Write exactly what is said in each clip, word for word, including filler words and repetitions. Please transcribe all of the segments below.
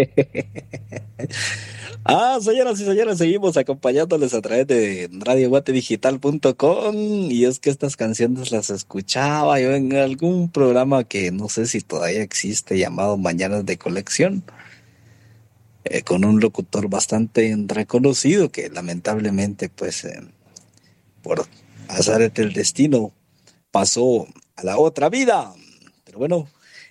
Ah, señoras y señores, seguimos acompañándoles a través de radio guate digital punto com y es que estas canciones las escuchaba yo en algún programa que no sé si todavía existe llamado Mañanas de Colección, eh, con un locutor bastante reconocido que lamentablemente pues eh, por azares del destino pasó a la otra vida, pero bueno,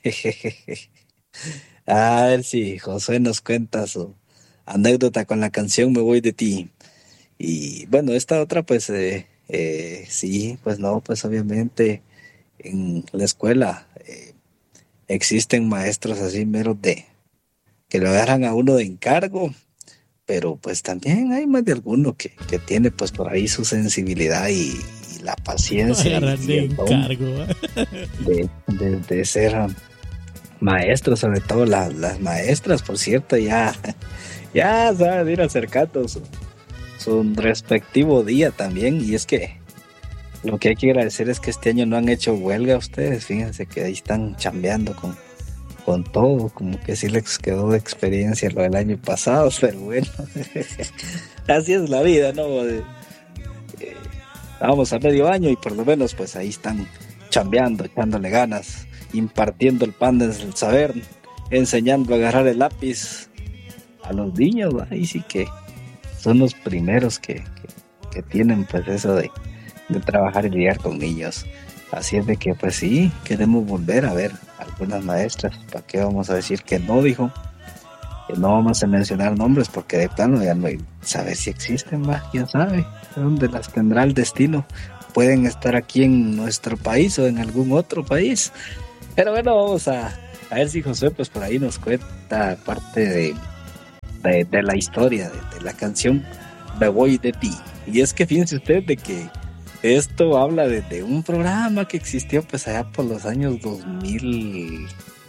a ver si José nos cuenta su anécdota con la canción Me Voy de Ti. Y bueno, esta otra pues eh, eh, sí, pues no, pues obviamente en la escuela eh, existen maestros así meros de que lo agarran a uno de encargo, pero pues también hay más de alguno que, que tiene pues por ahí su sensibilidad y, y la paciencia y, de y el don encargo de, de, de ser maestros, sobre todo la, las maestras, por cierto, ya ya saben ir acercando su, su respectivo día también. Y es que lo que hay que agradecer es que este año no han hecho huelga ustedes, fíjense que ahí están chambeando con, con todo, como que sí les quedó de experiencia lo del año pasado, pero bueno, así es la vida, ¿no? Eh, eh, vamos a medio año y por lo menos pues ahí están chambeando, echándole ganas, impartiendo el pan del saber, enseñando a agarrar el lápiz a los niños. Ahí sí que son los primeros que, que, que tienen pues eso de, de trabajar y lidiar con niños. Así es de que pues sí, queremos volver a ver algunas maestras. ¿Para qué vamos a decir que no? Dijo que no vamos a mencionar nombres porque de plano ya no sabe si existen más, quién sabe dónde las tendrá el destino. Pueden estar aquí en nuestro país o en algún otro país, pero bueno, vamos a, a ver si José pues por ahí nos cuenta parte de De, de la historia, de, de la canción Me Voy de Ti. Y es que fíjense usted de que esto habla de, de un programa que existió pues allá por los años dos mil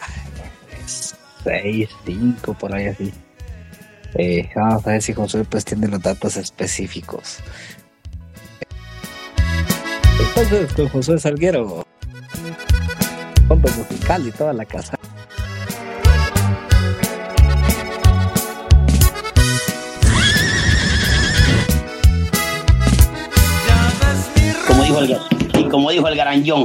seis, cinco, por ahí así. Eh, vamos a ver si José pues tiene los datos específicos. Entonces con José Salguero, fondo musical y toda la casa. Como dijo el, y como dijo el garanllón.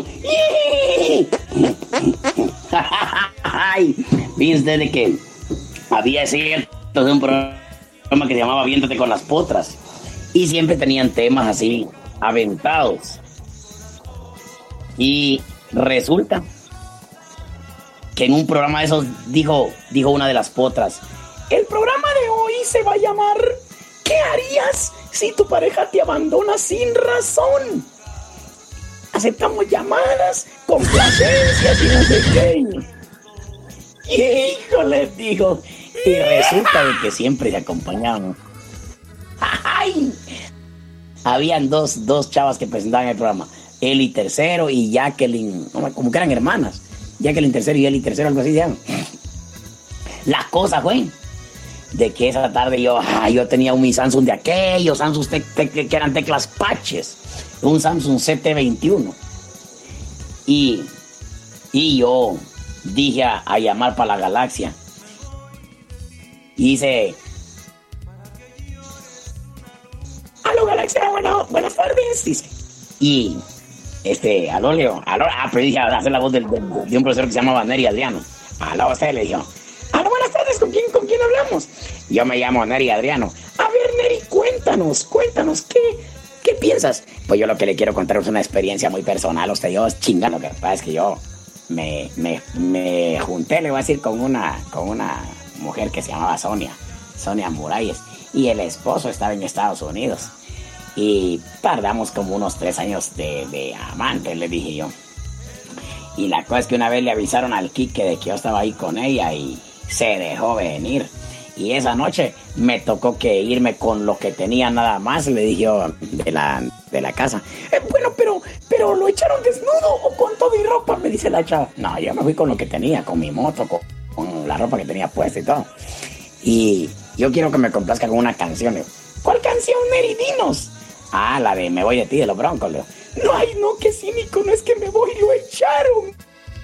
Viste de que había cierto un programa que se llamaba Viéndote con las Potras y siempre tenían temas así aventados. Y resulta que en un programa de esos dijo, dijo una de las potras: el programa de hoy se va a llamar ¿qué harías si tu pareja te abandona sin razón? Aceptamos llamadas, complacencias y no sé qué. Y híjole, dijo. Y resulta de que siempre se acompañaban. ¡Ay! Habían dos, dos chavas que presentaban el programa. Eli Tercero y Jacqueline, como que eran hermanas. Jacqueline Tercero y Eli Tercero, algo así se llaman. La cosa fue de que esa tarde yo, ah, yo tenía un mi Samsung de aquellos, Samsung te, te, que eran teclas patches, un Samsung C T veintiuno. Y, y yo dije a, a llamar para la galaxia. Y dice: aló galaxia, bueno, buenas tardes, dice. Y este, aló Leo, aló, ah, pero dije a hacer la voz del, del, de un profesor que se llamaba Neri Adriano. Aló, usted le dijo: aló, buenas tardes, ¿con quién, con quién hablamos? Yo me llamo Neri Adriano. A ver, Neri, cuéntanos, cuéntanos, ¿qué, qué piensas? Pues yo lo que le quiero contar es una experiencia muy personal. Usted, yo chinga, lo que pasa es que yo me, me, me junté, le voy a decir, con una, con una mujer que se llamaba Sonia, Sonia Muralles, y el esposo estaba en Estados Unidos. Y tardamos como unos tres años de, de amantes, le dije yo. Y la cosa es que una vez le avisaron al Quique de que yo estaba ahí con ella y se dejó venir. Y esa noche me tocó que irme con lo que tenía nada más, le dije yo, de la, de la casa. Eh, bueno, pero, pero ¿lo echaron desnudo o con todo y ropa? Me dice la chava. No, yo me fui con lo que tenía, con mi moto, con, con la ropa que tenía puesta y todo. Y yo quiero que me complazca con una canción. Le digo, ¿cuál canción, Neri? Dinos. Ah, la de Me Voy de Ti, de los Broncos. Le digo, no, ay, no, qué cínico, no es que me voy, lo echaron.